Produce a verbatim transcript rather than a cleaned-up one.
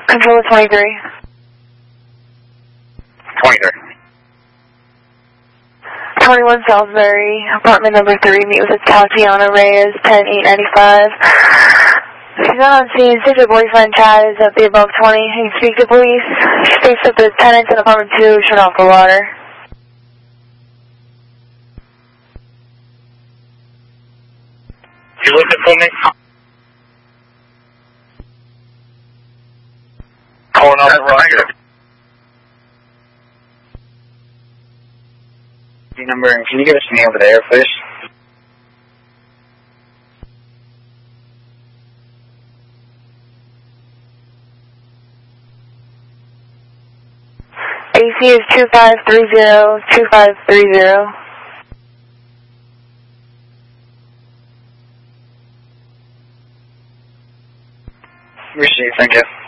Control twenty-three. twenty-three. twenty-one Salisbury, apartment number three, meet with Tatiana Reyes, ten eight ninety-five. She's not on scene. Says your boyfriend Chad is at the above twenty. He can speak to police. She states that the tenants in apartment two shut off the water. You looking for me? Calling off the roster. Number, can you give us a name over there, please? A C is two five three zero two five three zero. Receive, thank you.